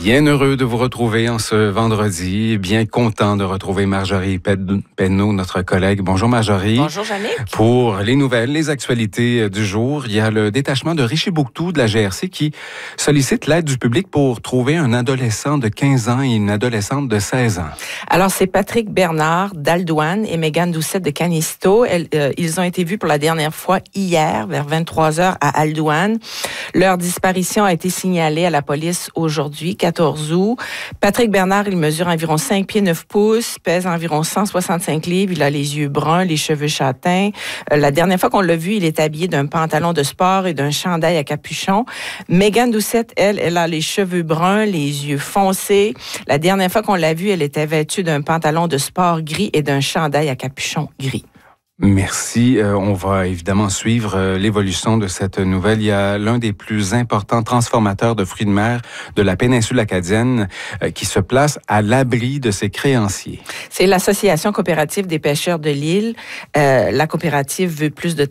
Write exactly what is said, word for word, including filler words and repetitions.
Bien heureux de vous retrouver en ce vendredi. Bien content de retrouver Marjorie Penneau, notre collègue. Bonjour Marjorie. Bonjour Jannick. Pour les nouvelles, les actualités du jour, il y a le détachement de Richibouctou de la G R C qui sollicite l'aide du public pour trouver un adolescent de quinze ans et une adolescente de seize ans. Alors, c'est Patrick Bernard d'Aldouane et Mégane Doucette de Canisto. Elles, euh, ils ont été vus pour la dernière fois hier, vers vingt-trois heures, à Aldouane. Leur disparition a été signalée à la police aujourd'hui, quatorze août. Patrick Bernard, il mesure environ cinq pieds neuf pouces, pèse environ cent soixante-cinq livres. Il a les yeux bruns, les cheveux châtains. Euh, la dernière fois qu'on l'a vu, il est habillé d'un pantalon de sport et d'un chandail à capuchon. Mégane Doucette, elle, elle a les cheveux bruns, les yeux foncés. La dernière fois qu'on l'a vue, elle était vêtue d'un pantalon de sport gris et d'un chandail à capuchon gris. Merci. Euh, on va évidemment suivre euh, l'évolution de cette nouvelle. Il y a l'un des plus importants transformateurs de fruits de mer de la péninsule acadienne euh, qui se place à l'abri de ses créanciers. C'est l'Association coopérative des pêcheurs de l'île. Euh, la coopérative veut plus de